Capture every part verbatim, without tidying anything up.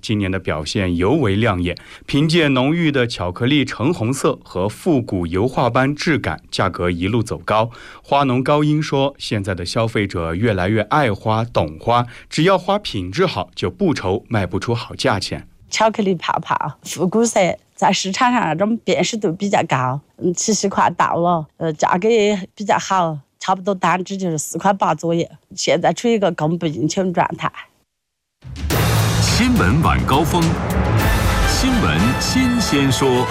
今年的表现尤为亮眼，凭借浓郁的巧克力橙红色和复古油画般质感，价格一路走高。花农高英说，现在的消费者越来越爱花懂花，只要花品质好，就不愁卖不出好价钱。 巧克力泡泡复古色在市场上那种辨识度比较高，嗯，七十块到了，呃，价格也比较好，差不多单只就是四块八左右，现在处于一个供不应求的状态。 新闻晚高峰，新闻新鲜说。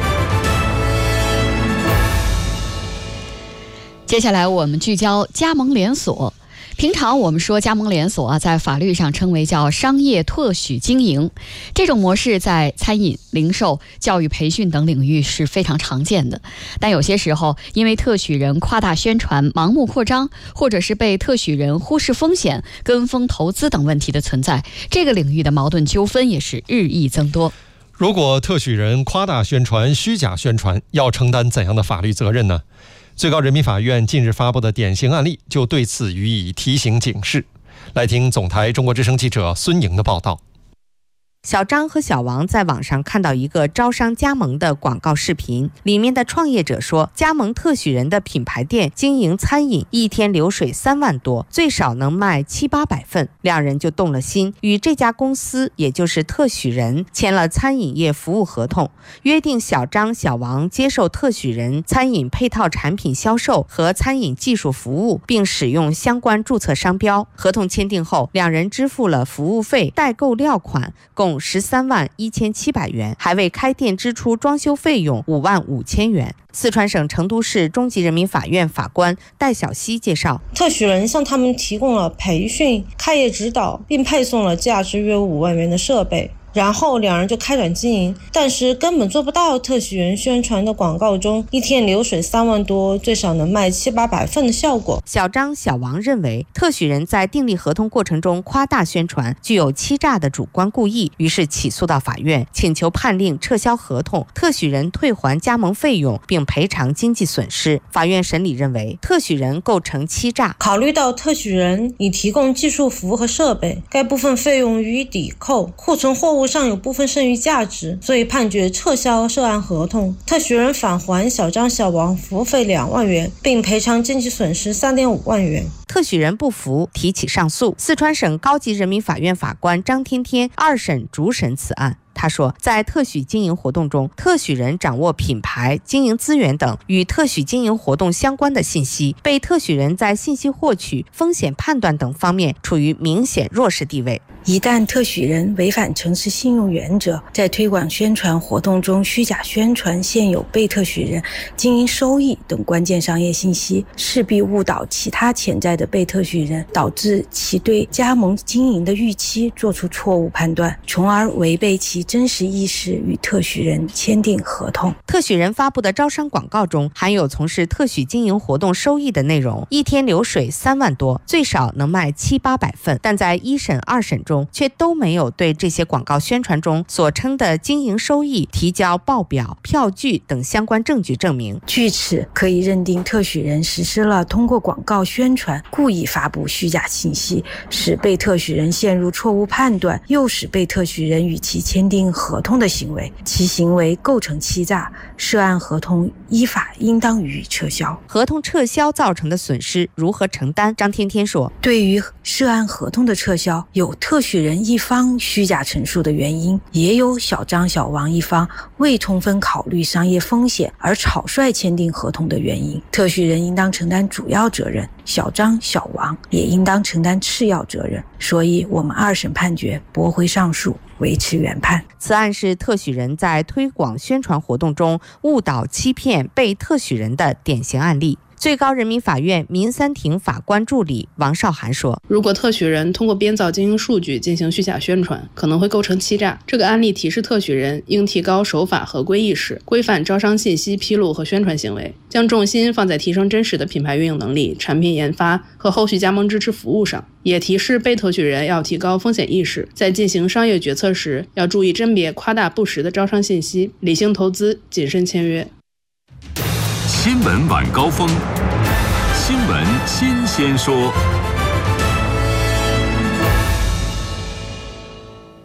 接下来我们聚焦加盟连锁。平常我们说加盟连锁啊，在法律上称为叫商业特许经营，这种模式在餐饮、零售、教育培训等领域是非常常见的。但有些时候，因为特许人夸大宣传、盲目扩张，或者是被特许人忽视风险、跟风投资等问题的存在，这个领域的矛盾纠纷也是日益增多。 如果特许人夸大宣传、虚假宣传，要承担怎样的法律责任呢？最高人民法院近日发布的典型案例就对此予以提醒警示。来听总台中国之声记者孙莹的报道。 小张和小王在网上看到一个招商加盟的广告视频，里面的创业者说，加盟特许人的品牌店经营餐饮，一天流水三万多，最少能卖七八百份。两人就动了心，与这家公司，也就是特许人，签了餐饮业服务合同，约定小张、小王接受特许人餐饮配套产品销售和餐饮技术服务，并使用相关注册商标。合同签订后，两人支付了服务费、代购料款，共十三万一千七百元，还为开店支出装修费用五万五千元。四川省成都市中级人民法院法官戴晓西介绍， 特许人向他们提供了培训、开业指导，并配送了价值约五万元的设备。然后两人就开展经营，但是根本做不到特许人宣传的广告中一天流水三万多，最少能卖七八百份的效果。 小张、小王认为，特许人在订立合同过程中夸大宣传，具有欺诈的主观故意，于是起诉到法院，请求判令撤销合同，特许人退还加盟费用，并赔偿经济损失。法院审理认为，特许人构成欺诈。 考虑到特许人已提供技术服务和设备，该部分费用予以抵扣，库存货物上有部分剩余价值，所以判决撤销涉案合同，特许人返还小张、小王服务费两万元，并赔偿经济损失三点五万元。 特许人不服，提起上诉。四川省高级人民法院法官张天天二审主审此案。他说，在特许经营活动中，特许人掌握品牌、经营资源等与特许经营活动相关的信息，被特许人在信息获取、风险判断等方面处于明显弱势地位。 一旦特许人违反诚实信用原则，在推广宣传活动中虚假宣传现有被特许人经营收益等关键商业信息，势必误导其他潜在的被特许人，导致其对加盟经营的预期做出错误判断，从而违背其真实意识与特许人签订合同。 特许人发布的招商广告中含有从事特许经营活动收益的内容，一天流水三万多，最少能卖七八百份，但在一审、二审中却都没有对这些广告宣传中所称的经营收益提交报表、票据等相关证据证明。 据此可以认定，特许人实施了通过广告宣传故意发布虚假信息，使被特许人陷入错误判断，诱使被特许人与其签订合同的行为，其行为构成欺诈，涉案合同依法应当予以撤销。 合同撤销造成的损失如何承担？张天天说， 对于涉案合同的撤销，有特许人一方虚假陈述的原因，也有小张、小王一方未充分考虑商业风险而草率签订合同的原因。特许人应当承担主要责任，小张、小王也应当承担次要责任。所以我们二审判决驳回上诉，维持原判。 此案是特许人在推广宣传活动中误导欺骗被特许人的典型案例。最高人民法院民三庭法官助理王少涵说， 如果特许人通过编造经营数据进行虚假宣传，可能会构成欺诈。这个案例提示特许人应提高守法合规意识，规范招商信息披露和宣传行为，将重心放在提升真实的品牌运营能力、产品研发和后续加盟支持服务上。也提示被特许人要提高风险意识，在进行商业决策时要注意甄别夸大不实的招商信息，理性投资，谨慎签约。 新闻晚高峰，新闻新鲜说。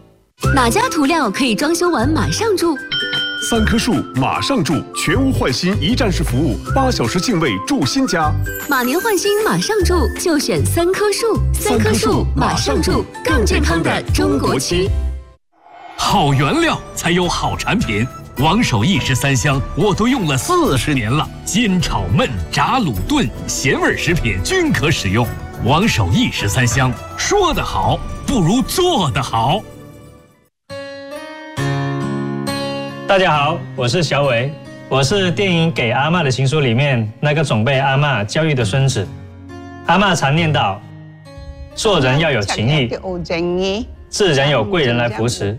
哪家涂料可以装修完马上住？ 三棵树马上住，全屋换新一站式服务，八小时净位住新家。 马年换新马上住，就选三棵树。三棵树马上住，更健康的中国区。 好原料才有好产品。王守义十三香我都用了四十年了，煎炒焖炸卤炖咸味食品均可使用。王守义十三香，说得好不如做得好。 大家好，我是小伟，我是电影《给阿嬷的情书》里面那个总被阿嬷教育的孙子。阿嬷常念叨，做人要有情义，自然有贵人来扶持。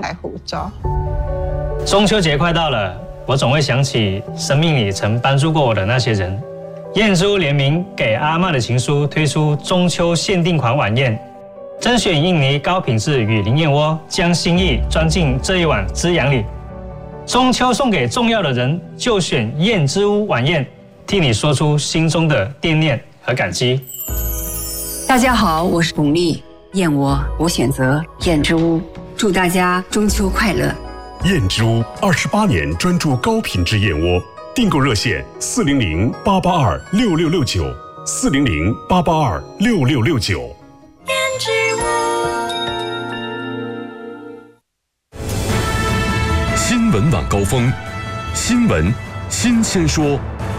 中秋节快到了，我总会想起生命里曾帮助过我的那些人。燕之屋联名《给阿嬷的情书》推出中秋限定款晚宴，甄选印尼高品质雨林燕窝，将心意装进这一碗滋养里。中秋送给重要的人，就选燕之屋晚宴，替你说出心中的惦念和感激。 大家好，我是巩俐，燕窝我选择燕之屋，祝大家中秋快乐。 燕之屋二十八年专注高品质燕窝，订购热线四零零八八二六六六九，四零零八八二六六六九。 燕之屋。 新闻晚高峰，新闻新鲜说。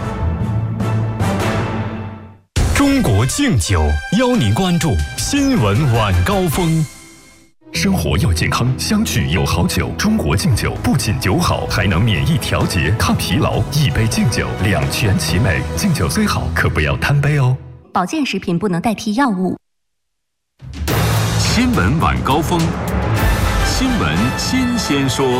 中国敬酒邀您关注新闻晚高峰。生活要健康，相聚有好酒。中国敬酒不仅酒好，还能免疫调节、抗疲劳。一杯敬酒，两全其美。敬酒虽好，可不要贪杯哦。 保健食品不能代替药物。 新闻晚高峰，新闻新鲜说。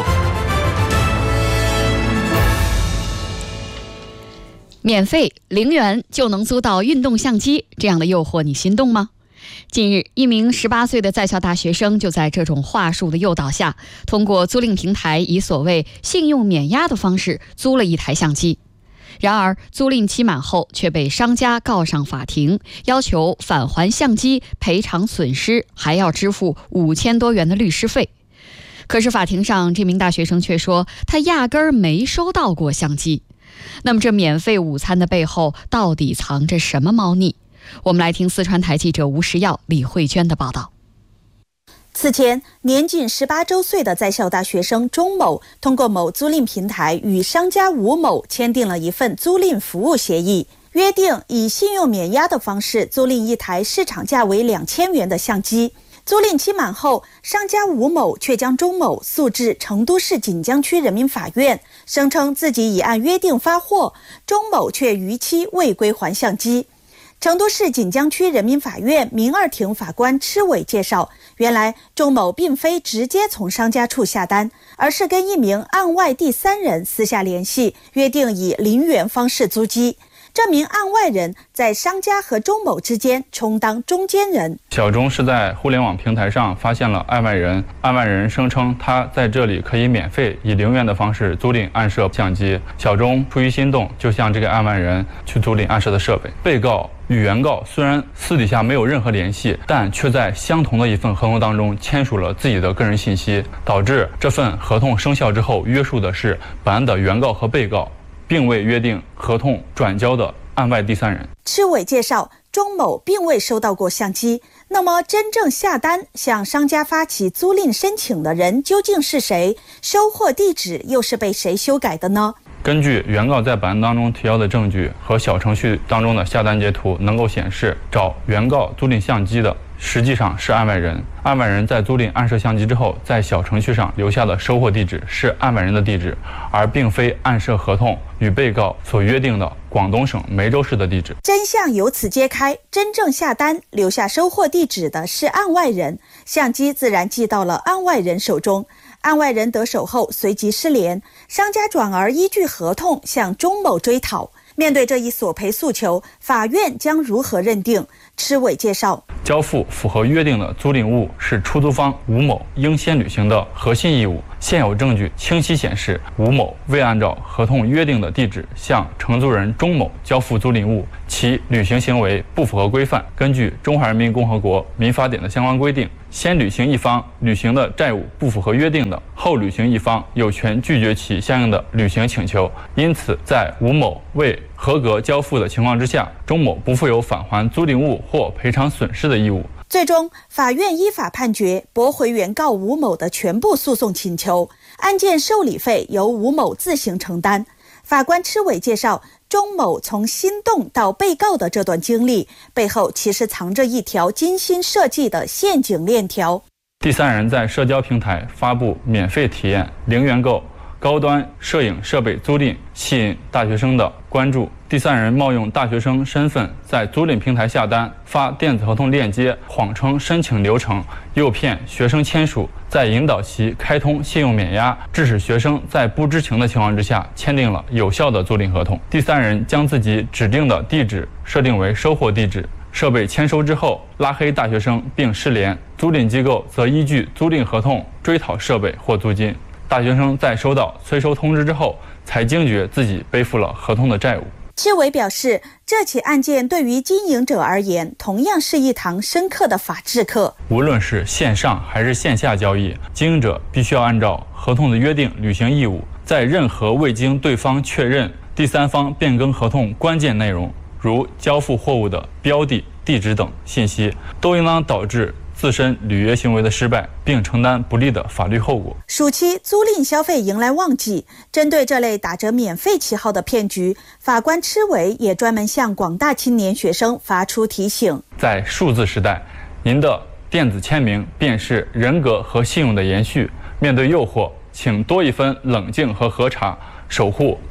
免费零元就能租到运动相机，这样的诱惑你心动吗？近日，一名十八岁的在校大学生就在这种话术的诱导下，通过租赁平台以所谓信用免押的方式租了一台相机。然而，租赁期满后却被商家告上法庭，要求返还相机、赔偿损失，还要支付五千多元的律师费。可是法庭上，这名大学生却说他压根儿没收到过相机。那么，这免费午餐的背后到底藏着什么猫腻？我们来听四川台记者吴时耀、李慧娟的报道。 此前，年仅十八周岁的在校大学生钟某通过某租赁平台与商家吴某签订了一份租赁服务协议，约定以信用免押的方式租赁一台市场价为两千元的相机。租赁期满后，商家吴某却将钟某诉至成都市锦江区人民法院，声称自己已按约定发货，钟某却逾期未归还相机。成都市锦江区人民法院民二庭法官吃伟介绍，原来钟某并非直接从商家处下单，而是跟一名案外第三人私下联系，约定以零元方式租机。这名案外人在商家和钟某之间充当中间人。 小钟是在互联网平台上发现了案外人，案外人声称他在这里可以免费以零元的方式租赁暗摄相机。小钟出于心动，就向这个案外人去租赁暗摄的设备。被告与原告虽然私底下没有任何联系，但却在相同的一份合同当中签署了自己的个人信息，导致这份合同生效之后约束的是本案的原告和被告，并未约定合同转交的案外第三人。 吃伟介绍，钟某并未收到过相机，那么真正下单向商家发起租赁申请的人究竟是谁？收货地址又是被谁修改的呢？ 根据原告在本案当中提交的证据和小程序当中的下单截图，能够显示找原告租赁相机的实际上是案外人。案外人在租赁暗摄相机之后，在小程序上留下的收货地址是案外人的地址，而并非暗摄合同与被告所约定的广东省梅州市的地址。 真相由此揭开，真正下单留下收货地址的是案外人，相机自然寄到了案外人手中。案外人得手后随即失联，商家转而依据合同向钟某追讨。面对这一索赔诉求，法院将如何认定？吃伟介绍， 交付符合约定的租赁物是出租方吴某应先履行的核心义务， 现有证据清晰显示，吴某未按照合同约定的地址向承租人钟某交付租赁物，其履行行为不符合规范。根据《中华人民共和国民法典》的相关规定，先履行一方履行的债务不符合约定的，后履行一方有权拒绝其相应的履行请求。因此，在吴某未合格交付的情况之下，钟某不负有返还租赁物或赔偿损失的义务。 最终，法院依法判决驳回原告吴某的全部诉讼请求，案件受理费由吴某自行承担。法官吃伟介绍，钟某从心动到被告的这段经历背后，其实藏着一条精心设计的陷阱链条。 第三人在社交平台发布免费体验零元购高端摄影设备租赁，吸引大学生的关注。第三人冒用大学生身份在租赁平台下单，发电子合同链接，谎称申请流程，诱骗学生签署，再引导其开通信用免押，致使学生在不知情的情况之下签订了有效的租赁合同。第三人将自己指定的地址设定为收货地址，设备签收之后拉黑大学生并失联，租赁机构则依据租赁合同追讨设备或租金。大学生在收到催收通知之后，才惊觉自己背负了合同的债务。 赤伟表示，这起案件对于经营者而言，同样是一堂深刻的法治课。 无论是线上还是线下交易，经营者必须要按照合同的约定履行义务，在任何未经对方确认、第三方变更合同关键内容，如交付货物的标的、地址等信息，都应当导致自身履约行为的失败，并承担不利的法律后果。 暑期租赁消费迎来旺季，针对这类打着免费旗号的骗局，法官吃伟也专门向广大青年学生发出提醒： 在数字时代，您的电子签名便是人格和信用的延续。面对诱惑，请多一分冷静和核查，守护